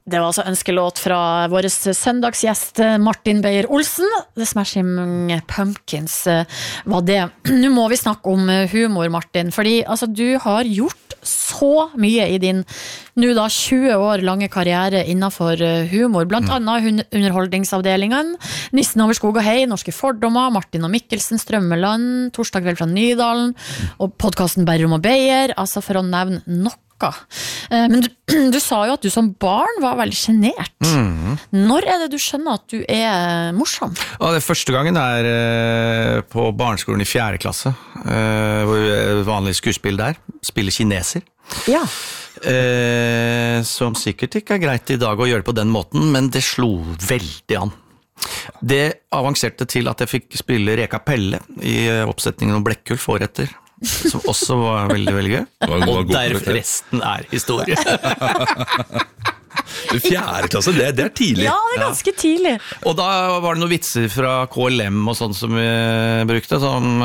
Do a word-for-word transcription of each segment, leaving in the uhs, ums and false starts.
Det var altså ønskelåt fra vår søndagsgjest Martin Beyer-Olsen. The Smashing Pumpkins var det. Nå må vi snakke om humor, Martin, fordi altså, du har gjort så mye i din nå da tjue år lange karriere innenfor humor, blant annet Underholdningsavdelingen, Nissen over skog og hei, Norske fordommer, Martin og Mikkelsen, Strømmeland, Torsdag kveld fra Nydalen, og podcasten Berrum og Beyer, altså for å nevne noe. Men du, du sa jo at du som barn var veldig genert. Mm. Når er det du skjønner at du er morsom? Ja, det første gangen er uh, på barneskolen i fjerde klasse, uh, hvor uh, vanlig skuespill der, spiller kineser. Ja. Uh, som sikkert ikke er greit i dag å gjøre på den måten, men det slo veldig an. Det avanserte til at jeg fikk spille Reka Pelle i oppsetningen om Blekkulf året etter. Som også var veldig, veldig gøy. Og der resten er historie. Fjerde klasse, det, det er tidlig. Ja, det er ganske tidlig. Og da var det noen vitser fra K L M og sånn som vi brukte, som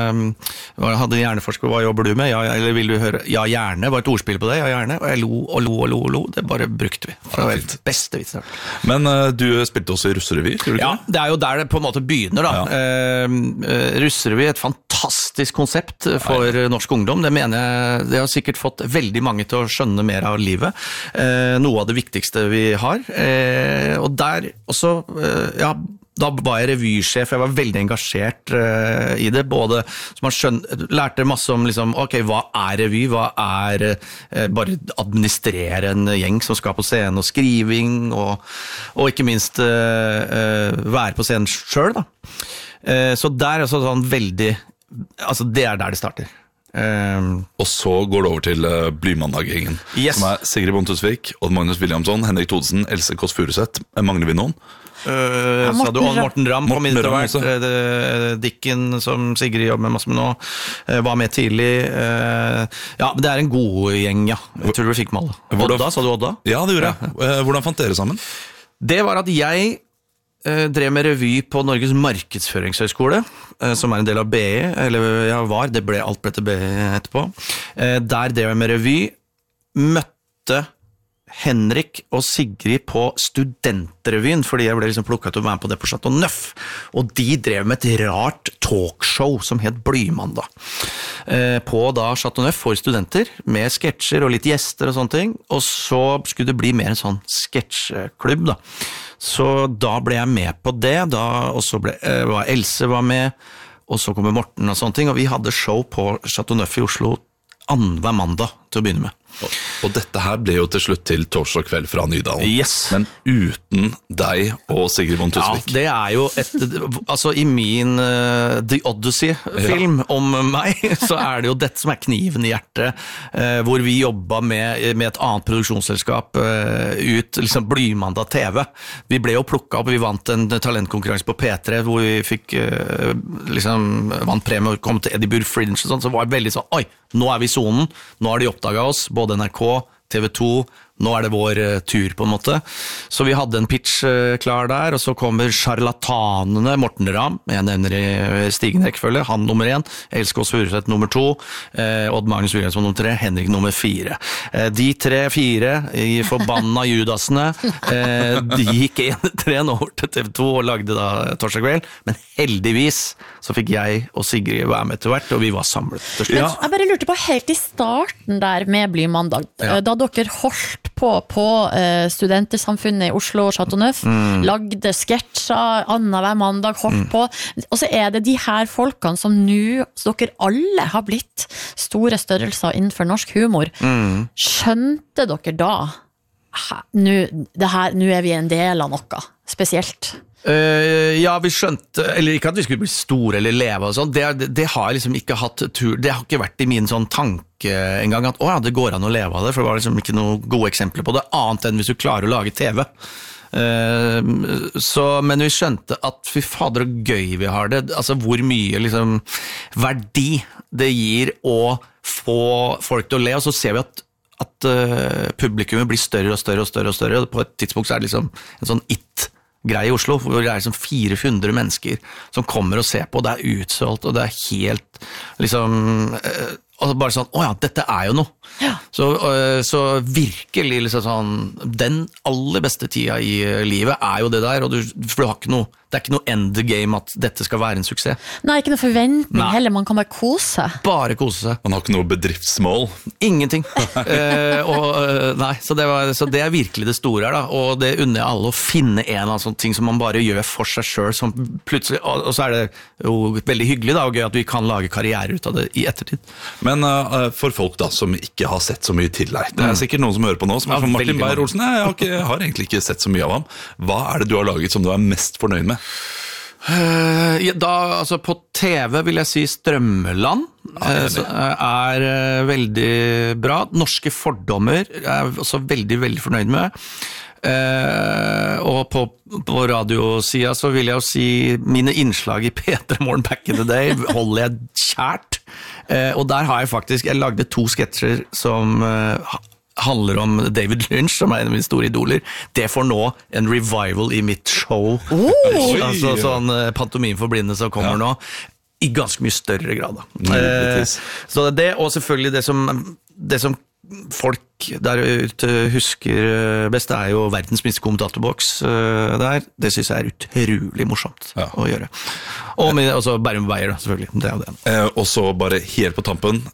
uh, hadde hjerneforsker, hva jobber du med? Ja, eller vil du høre? Ja, gjerne, var et ordspill på det, ja, gjerne. Og jeg lo og lo og lo og lo, det bare brukte vi. Det var det beste vitser. Men uh, du spilte også i Russerevy, tror du ikke? Ja, det er jo der det på en måte begynner da. Ja. Uh, Russerevy er et fantastisk konsept for Nei. norsk ungdom, det mener jeg, det har sikkert fått veldig mange til å skjønne mer av livet. Uh, noe av det viktigste vi har, eh, og der også, eh, ja, da var jeg revysjef, jeg var veldig engasjert eh, i det, både som man skjønte, lærte masse om liksom, ok, hva er revy, hva er eh, bare administrere en gjeng som skal på scenen, og skriving, og, og ikke minst eh, være på scenen selv da. Eh, så der er også sånn veldig, altså det er der det starter. Um, og så går det over til uh, Blymandag-gjengen, yes. som er Sigrid Bonde Tusvik, Odd Magnus Williamson, Henrik Thodesen, Else Kåss Furuseth. Mangler vi noen? Uh, sa du Odd Morten Ramm kom inn etter hvert, Dicken som Sigrid jobber med masse med nå, uh, var med tidlig. Uh, ja, men det er en god gjeng, ja. Jeg tror du fikk med alle. Odda, sa du Odda? Ja, det gjorde jeg. Uh, hvordan fant dere sammen? Det var at jeg drev med revy på Norges markedsføringshøyskole, som er en del av B I, eller ja, var, det ble alt ble til B I etterpå. Der drev jeg med revy, møtte Henrik og Sigrid på studentrevyen, fordi jeg ble liksom plukket til å være med på det på Chateau Neuf, og de drev med et rart talkshow som het Blymandag. På da Chateau Neuf for studenter, med sketsjer og litt gjester og sånne ting, og så skulle det bli mer en sånn sketsjeklubb da. Så da ble jeg med på det, da, og så ble, var Else var med, og så kommer Morten og sånne ting, og vi hadde show på Chateau Neuf i Oslo annenhver mandag til å begynne med. Og, og dette her ble jo til slutt til Torsdag kveld fra Nydalen. Yes. Men uten deg og Sigrid Bonde Tusvik. Ja, det er jo et, altså i min uh, The Odyssey-film ja. om meg, så er det jo dette som er kniven i hjertet, uh, hvor vi jobbet med, med et annet produksjonsselskap uh, ut, liksom Blymandag T V. Vi ble jo plukket opp, vi vant en talentkonkurranse på P tre, hvor vi fikk uh, liksom, vant premie og kom til Edinburgh Fringe og sånt, så var det veldig sånn, oi, nå er vi i zonen, nå har de oppdaget oss, både N R K, T V to, nå er det vår uh, tur på en måte. Så vi hadde en pitch uh, klar der, og så kommer Charlatanene, Morten Ramm, jeg nevner i stigende rekkefølge, han nummer én, Else Kåss Furuseth nummer to, uh, Odd Magnus Williamson nummer tre, Henrik nummer fire. Uh, de tre, fire, i forbanna judasene, uh, de gikk en tre over til T V to og lagde da Torsdag kveld, men heldigvis så fikk jeg og Sigrid være med til hvert, og vi var samlet til slutt. Ja. Jeg bare lurte på helt i starten der med Blymandag, ja. da dere holdt på på uh, studentersamfunnet i Oslo og Chateau Neuf, mm. lagde sketsjer, annenhver mandag holdt mm. på, og så er det de her folkene som nå, så dere alle har blitt store størrelser innenfor norsk humor. Mm. Skjønte dere da, nå, det her, nå er vi en del av noe spesielt? Uh, ja, vi skjønte, eller ikke at vi skulle bli store eller leve og sånn, det, det, det har jeg liksom ikke hatt tur, det har ikke vært i min sånn tanke en gang at, åja, det går an å leve av det, for det var liksom ikke noen gode eksempler på det, annet enn hvis du klarer å lage T V. Uh, så, men vi skjønte at fy fader og gøy vi har det, altså hvor mye liksom verdi det gir å få folk til å le, og så ser vi at at uh, publikummet blir større og større og større og større, og på et tidspunkt så er det liksom en sånn it greie i Oslo, hvor det er liksom fire hundre mennesker som kommer og ser på, og det er utsolgt, og det er helt liksom, uh, og bare sånn, åja, dette er jo noe. Ja. Så, øh, så virkelig liksom sånn, den aller beste tida i livet er jo det der, og du, for du har ikke noe, det er ikke noe end game at dette skal være en suksess. Nei, ikke noe forventning Nei. heller, man kan bare kose. Bare kose seg. Man har ikke noe bedriftsmål. Ingenting. eh, og, øh, nei, så det, var, så det er virkelig det store her da, og det unner jeg alle å finne en av sånne ting som man bare gjør for seg selv, som plutselig, og, og så er det jo veldig hyggelig da, og gøy at vi kan lage karriere ut av det i ettertid. Men uh, for folk da, som ikke har sett så mye til deg, det er sikkert noen som hører på nå, som er Ja, som Martin veldig mange. Beyer-Olsen, jeg, har ikke, jeg har egentlig ikke sett så mye av ham. Hva er det du har laget som du er mest fornøyd med? Uh, ja, da, altså på T V vil jeg si Strømmeland uh, så, uh, er uh, veldig bra. Norske fordommer er jeg også veldig, veldig fornøyd med. Uh, og på, på radiosida så vil jeg jo si mine innslag i P tre Morgen back in the day holder jeg kjært. Uh, og der har jeg faktisk, jeg lagde to sketsjer som uh, handler om David Lynch, som er en av mine store idoler. Det får nå en revival i mitt show. Oh. Altså sånn uh, pantomim for blinde som kommer ja. nå. I ganske mye større grad da. Mm, uh, så det, og selvfølgelig det som, det som folk der ute husker best, er jo verdens minste kommentatorboks uh, der. Det synes jeg er utrolig morsomt ja. å gjøre. Og med, også Bærum Beyer da, selvfølgelig. Det er jo det. Eh, og så bare helt på tampen,